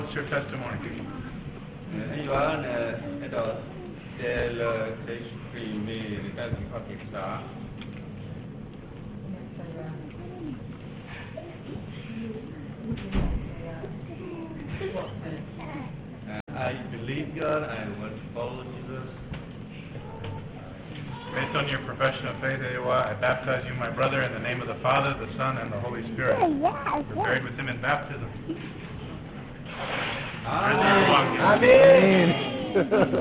what's your testimony? အဲ့ရွာနဲ့အဲ့တော့တဲလခိပီမီတက်ပြီးဖတ်ပြတာ I believe God. I want to follow Jesus. Based on your profession of faith, I baptize you, my brother, in the name of the Father, the Son, and the Holy Spirit. You're buried with him in baptism. Risen among you. Amen.